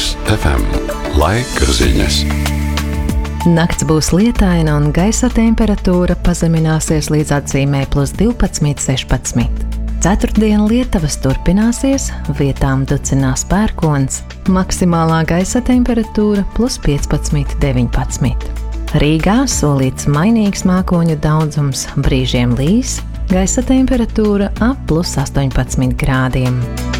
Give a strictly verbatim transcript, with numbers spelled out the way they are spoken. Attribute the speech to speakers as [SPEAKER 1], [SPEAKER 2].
[SPEAKER 1] Vox F M. Laika ziņas.
[SPEAKER 2] Nakts būs lietaina un gaisa temperatūra pazemināsies līdz atzīmē plus divpadsmit sešpadsmit. Ceturtdiena Lietavas turpināsies, vietām ducinās pērkons, maksimālā gaisa temperatūra plus piecpadsmit deviņpadsmit. Rīgā solīts mainīgs mākoņu daudzums, brīžiem līs, gaisa temperatūra ap plus astoņpadsmit grādiem.